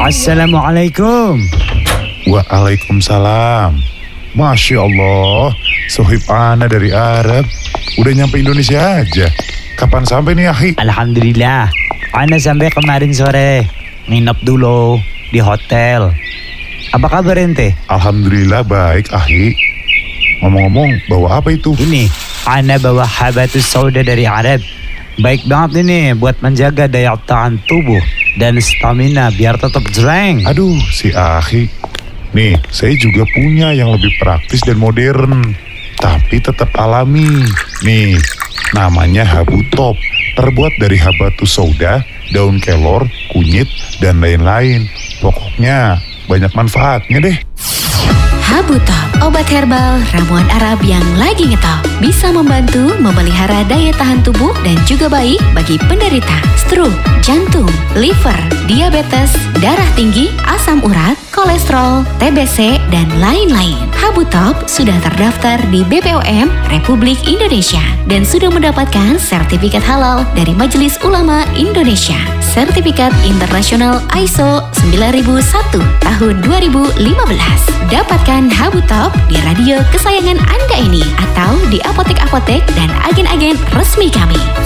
Assalamualaikum. Waalaikumsalam. Masya Allah, sohib ana dari Arab udah nyampe Indonesia aja. Kapan sampai nih, akhi? Alhamdulillah. Ana sampai kemarin sore. Nginep dulu di hotel. Apa kabar ente? Alhamdulillah baik, akhi. Ngomong-ngomong, bawa apa itu? Ini, ana bawa habatus sauda dari Arab. Baik banget ini buat menjaga daya tahan tubuh dan stamina biar tetap jreng. Aduh, si akhi. Nih, saya juga punya yang lebih praktis dan modern, tapi tetap alami. Nih, namanya Habu Top. Terbuat dari habatus sauda, daun kelor, kunyit, dan lain-lain. Pokoknya banyak manfaatnya deh. Habu Top, obat herbal ramuan Arab yang lagi ngetop. Bisa membantu memelihara daya tahan tubuh dan juga baik bagi penderita stroke, jantung, liver, diabetes, darah tinggi, asam urat, kolesterol, TBC, dan lain-lain. Habu Top sudah terdaftar di BPOM Republik Indonesia dan sudah mendapatkan sertifikat halal dari Majelis Ulama Indonesia. Sertifikat internasional ISO 9001 tahun 2015. Dapatkan Habu Top di radio kesayangan Anda ini atau di apotek-apotek dan agen-agen resmi kami.